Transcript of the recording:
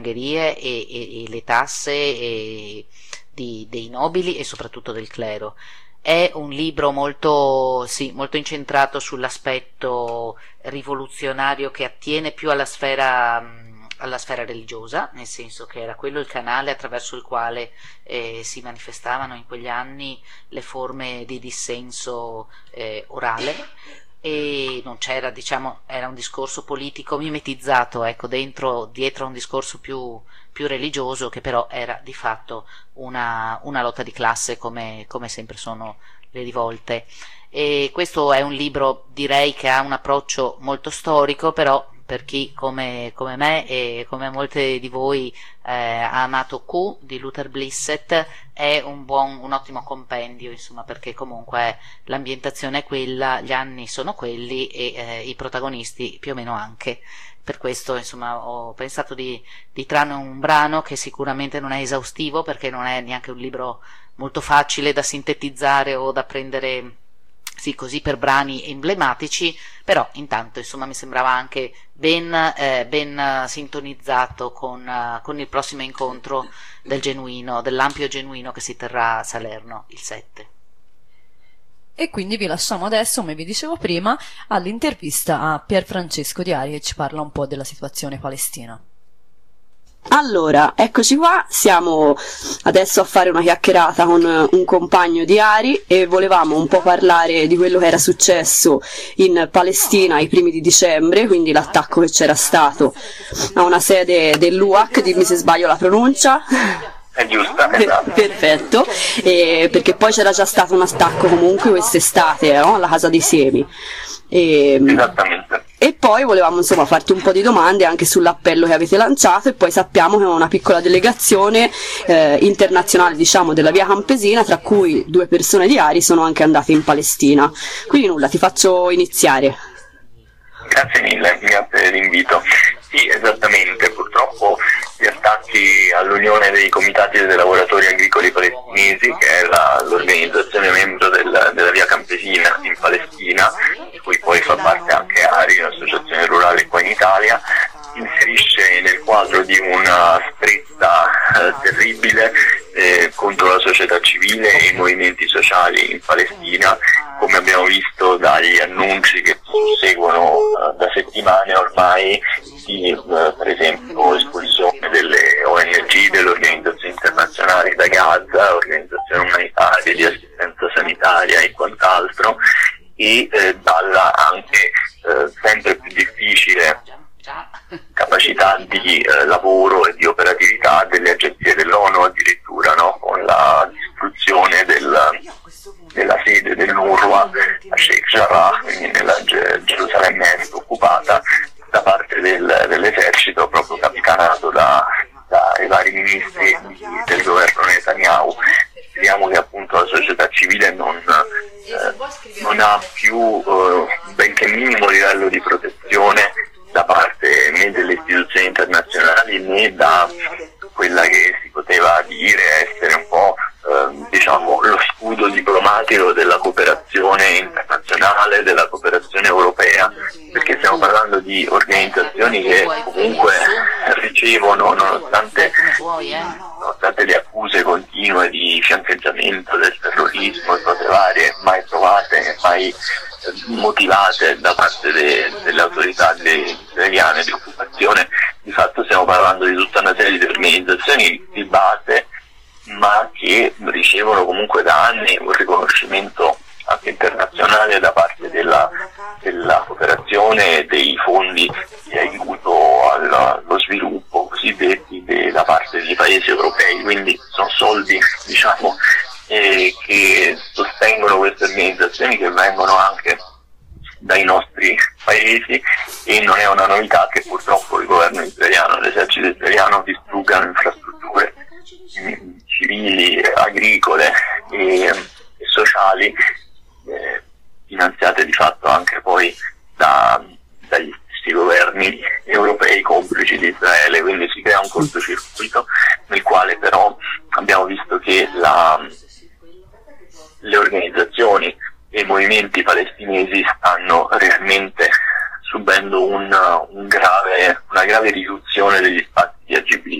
ungherie e le tasse dei nobili e soprattutto del clero. È un libro molto incentrato sull'aspetto rivoluzionario che attiene più alla sfera religiosa, nel senso che era quello il canale attraverso il quale si manifestavano in quegli anni le forme di dissenso orale, e non c'era, era un discorso politico mimetizzato, ecco, dietro a un discorso più religioso, che però era di fatto una lotta di classe, come sempre sono le rivolte. E questo è un libro, direi, che ha un approccio molto storico, però per chi come me e come molte di voi ha amato Q di Luther Blissett, è un ottimo compendio, insomma, perché comunque l'ambientazione è quella, gli anni sono quelli e i protagonisti più o meno anche. Per questo, insomma, ho pensato di trarne un brano che sicuramente non è esaustivo, perché non è neanche un libro molto facile da sintetizzare o da prendere così per brani emblematici, però intanto, insomma, mi sembrava anche ben sintonizzato con il prossimo incontro dell'ampio genuino, che si terrà a Salerno il 7. E quindi vi lasciamo adesso, come vi dicevo prima, all'intervista a Pier Francesco Di Ari, che ci parla un po' della situazione palestina. Allora, eccoci qua, siamo adesso a fare una chiacchierata con un compagno di Ari e volevamo un po' parlare di quello che era successo in Palestina ai primi di dicembre, quindi l'attacco che c'era stato a una sede dell'UAC, dimmi se sbaglio la pronuncia. È giusta, esatto. Perfetto, perché poi c'era già stato un attacco comunque quest'estate, no? Alla Casa dei Semi. Esattamente. E poi volevamo, insomma, farti un po' di domande anche sull'appello che avete lanciato, e poi sappiamo che è una piccola delegazione internazionale, diciamo, della Via Campesina, tra cui 2 persone di Ari sono anche andate in Palestina. Quindi nulla, ti faccio iniziare. Grazie mille, grazie dell'invito. Sì, esattamente, purtroppo gli attacchi all'Unione dei Comitati dei Lavoratori Agricoli Palestinesi, che è l'organizzazione membro della Via Campesina in Palestina, di cui poi fa parte anche ARI, l'associazione rurale qua in Italia, inserisce nel quadro di una stretta terribile contro la società civile e i movimenti sociali in Palestina, come abbiamo visto dagli annunci che susseguono da settimane ormai di, per esempio, espulsione delle ONG, delle organizzazioni internazionali da Gaza, organizzazioni umanitarie, di assistenza sanitaria e quant'altro, e dalla anche sempre più difficile capacità di lavoro e di operatività delle agenzie dell'ONU, addirittura, no? Con la distruzione della sede dell'UNRWA a Sheikh Jarrah, quindi nella Gerusalemme Est occupata, da parte dell'esercito, proprio capitanato dai vari ministri del governo Netanyahu. Vediamo che appunto la società civile non ha più benché minimo livello di protezione da parte né delle istituzioni internazionali né da quella che si poteva dire essere un po' diciamo lo scudo diplomatico della cooperazione internazionale, della cooperazione europea, perché stiamo parlando di organizzazioni che comunque ricevono, nonostante le accuse continue di fiancheggiamento del terrorismo e cose varie, mai trovate, mai motivate da parte delle autorità israeliane di occupazione. Di fatto stiamo parlando di tutta una serie di organizzazioni di base, ma che ricevono comunque da anni un riconoscimento anche internazionale da parte della cooperazione e dei fondi di aiuto allo sviluppo cosiddetti da parte dei paesi europei. Quindi sono soldi, diciamo, che sostengono queste organizzazioni, che vengono anche dai nostri paesi, e non è una novità che purtroppo il governo israeliano, l'esercito israeliano distruggano infrastrutture civili, agricole e sociali, finanziate di fatto anche poi dagli stessi governi europei complici di Israele. Quindi si crea un cortocircuito nel quale però abbiamo visto che le organizzazioni e i movimenti palestinesi stanno realmente subendo una grave riduzione degli spazi di agibilità.